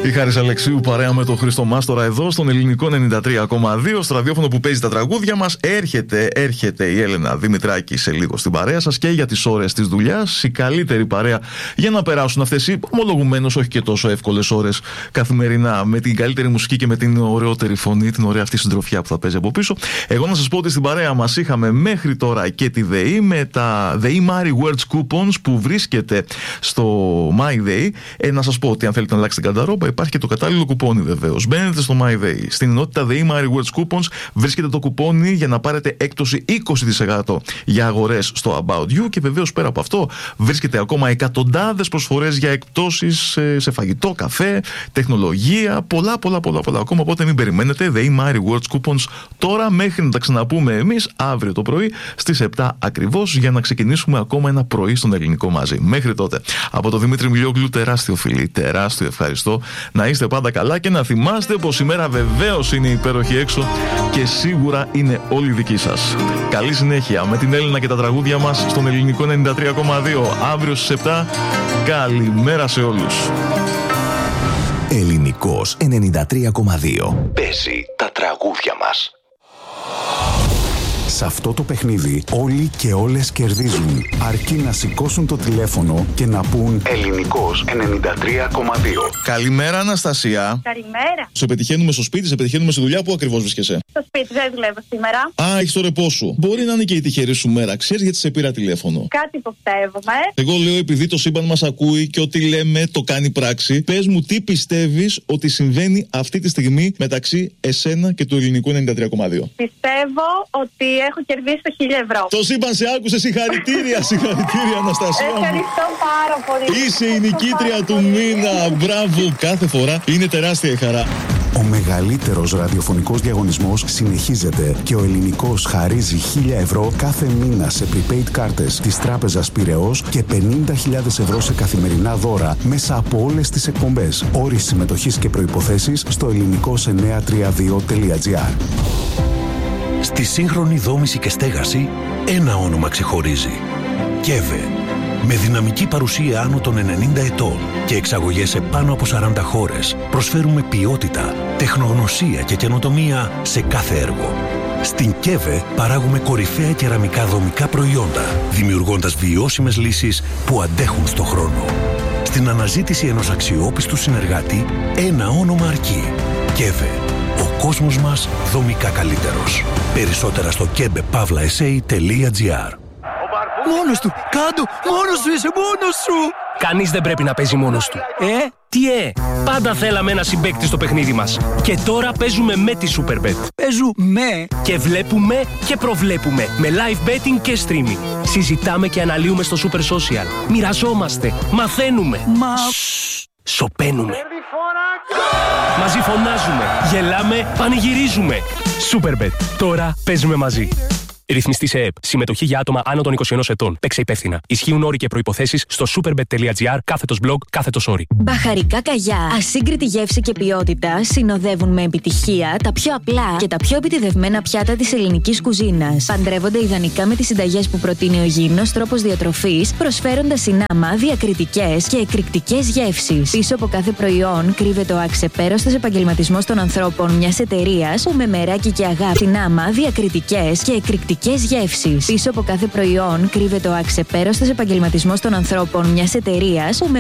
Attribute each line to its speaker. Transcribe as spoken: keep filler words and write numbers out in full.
Speaker 1: Η Χάρης Αλεξίου παρέα με τον Χρήστο Μάστορα εδώ στον Ελληνικό ενενήντα τρία κόμμα δύο, στο ραδιόφωνο που παίζει τα τραγούδια μας. Έρχεται, έρχεται η Έλενα Δημητράκη σε λίγο στην παρέα σας και για τις ώρες της δουλειάς. Η καλύτερη παρέα για να περάσουν αυτές οι ομολογουμένως όχι και τόσο εύκολες ώρες καθημερινά, με την καλύτερη μουσική και με την ωραιότερη φωνή, την ωραία αυτή συντροφιά που θα παίζει από πίσω. Εγώ να σας πω ότι στην παρέα μας είχαμε μέχρι τώρα και τη ΔΕΗ με τα ΔΕΗ Mari Words Coupons που βρίσκεται στο MyDay. Ε, να σας πω ότι αν θέλετε να αλλάξετε την κανταρόμπα, υπάρχει και το κατάλληλο κουπόνι βεβαίως. Μπαίνετε στο MyDay. Στην ενότητα ΔΕΗ Mari Words Coupons βρίσκεται το κουπόνι για να πάρετε έκπτωση είκοσι τοις εκατό για αγορές στο About You, και βεβαίως πέρα από αυτό βρίσκεται ακόμα εκατοντάδες προσφορές για εκπτώσεις σε, σε φαγητό, καφέ, τεχνολογία, πολλά πολλά πολλά πολλά ακόμα. Οπότε μην περιμένετε. ΔΕΗ Mari Words Coupons τώρα μέχρι να τα ξαναπούμε εμείς αύριο το πρωί στις επτά ακριβώς, για να ξεκινήσουμε ακόμα ένα πρωί στον ελληνικό μαζί. Μέχρι τότε, από το Δημήτρη Μιλιόγλου, τεράστιο φιλί, τεράστιο ευχαριστώ. Να είστε πάντα καλά και να θυμάστε πως η μέρα βεβαίως είναι υπέροχη έξω και σίγουρα είναι όλη δική σας. Καλή συνέχεια με την Έλληνα και τα τραγούδια μας στον Ελληνικό ενενήντα τρία κόμμα δύο. Αύριο στις επτά. Καλημέρα σε όλους.
Speaker 2: Ελληνικός ενενήντα τρία κόμμα δύο. Παίζει τα τραγούδια μας. Σε αυτό το παιχνίδι όλοι και όλες κερδίζουν, αρκεί να σηκώσουν το τηλέφωνο και να πούν Ελληνικός ενενήντα τρία κόμμα δύο.
Speaker 1: Καλημέρα Αναστασία.
Speaker 3: Καλημέρα.
Speaker 1: Σε πετυχαίνουμε στο σπίτι, σε πετυχαίνουμε στη δουλειά. Πού ακριβώς βρίσκεσαι?
Speaker 3: Στο σπίτι, δεν δουλεύω σήμερα.
Speaker 1: Α, έχεις το ρεπό σου. Μπορεί να είναι και η τυχερή σου μέρα. Ξέρεις γιατί σε πήρα τηλέφωνο?
Speaker 3: Κάτι υποψεύομαι.
Speaker 1: Εγώ λέω, επειδή το σύμπαν μας ακούει και ό,τι λέμε το κάνει πράξη, πες μου τι πιστεύεις ότι συμβαίνει αυτή τη στιγμή μεταξύ εσένα και του Ελληνικού ενενήντα τρία κόμμα δύο.
Speaker 3: Πιστεύω ότι έχω κερδίσει το χίλια ευρώ.
Speaker 1: Το σύμπαν σε άκουσε. Συγχαρητήρια, συγχαρητήρια Αναστασία.
Speaker 3: Ευχαριστώ πάρα πολύ.
Speaker 1: Είσαι η νικήτρια του μήνα. Μπράβο. Κάθε φορά είναι τεράστια η χαρά.
Speaker 2: Ο μεγαλύτερος ραδιοφωνικός διαγωνισμός συνεχίζεται και ο Ελληνικός χαρίζει χίλια ευρώ κάθε μήνα σε prepaid κάρτες της Τράπεζας Πειραιώς και πενήντα χιλιάδες ευρώ σε καθημερινά δώρα μέσα από όλες τις εκπομπές. Όροι συμμετοχής και προϋποθέσεις στο ελληνικός εννιακόσια τριάντα δύο τελεία τζι άρ.
Speaker 4: Στη σύγχρονη δόμηση και στέγαση, ένα όνομα ξεχωρίζει. κέβε. Με δυναμική παρουσία άνω των ενενήντα ετών και εξαγωγές σε πάνω από σαράντα χώρες, προσφέρουμε ποιότητα, τεχνογνωσία και καινοτομία σε κάθε έργο. Στην κέβε παράγουμε κορυφαία κεραμικά δομικά προϊόντα, δημιουργώντας βιώσιμες λύσεις που αντέχουν στο χρόνο. Στην αναζήτηση ενός αξιόπιστου συνεργάτη, ένα όνομα αρκεί. κέβε. Ο κόσμος μας δομικά καλύτερος. Περισσότερα στο κέμπε παύλα ες έι τελεία τζι άρ.
Speaker 5: Μόνος του! Κάντο! Μόνος σου είσαι! Μόνος σου!
Speaker 6: Κανείς δεν πρέπει να παίζει μόνος του.
Speaker 5: Ε?
Speaker 6: Τι ε! Πάντα θέλαμε ένα συμπαίκτη στο παιχνίδι μας. Και τώρα παίζουμε με τη Superbet.
Speaker 5: Παίζουμε!
Speaker 6: Και βλέπουμε και προβλέπουμε. Με live betting και streaming. Συζητάμε και αναλύουμε στο Super Social. Μοιραζόμαστε. Μαθαίνουμε.
Speaker 5: Μα...
Speaker 6: Σωπαίνουμε. Μαζί φωνάζουμε. Γελάμε. Πανηγυρίζουμε. Superbet. Τώρα παίζουμε μαζί. Ρυθμιστή σε ΕΕΠ. Συμμετοχή για άτομα άνω των είκοσι ενός ετών. Παίξε υπεύθυνα. Ισχύουν όροι και προϋποθέσεις στο superbet τελεία τζι άρ κάθετος blog κάθετος όροι.
Speaker 7: Μπαχαρικά Καγιά. Ασύγκριτη γεύση και ποιότητα συνοδεύουν με επιτυχία τα πιο απλά και τα πιο επιτηδευμένα πιάτα της ελληνικής κουζίνας. Παντρεύονται ιδανικά με τις συνταγές που προτείνει ο υγιεινός τρόπος διατροφής, προσφέροντας συνάμα διακριτικές και εκρηκτικές γεύσεις. Πίσω από κάθε προϊόν κρύβεται ο αξεπέραστος επαγγελματισμός των ανθρώπων μιας εταιρείας που με μεράκι και αγάπη συνάμα διακριτικές και εκρηκτικές γεύσεις. Πίσω από κάθε προϊόν κρύβεται ο αξεπέραστος επαγγελματισμός των ανθρώπων μιας εταιρείας που με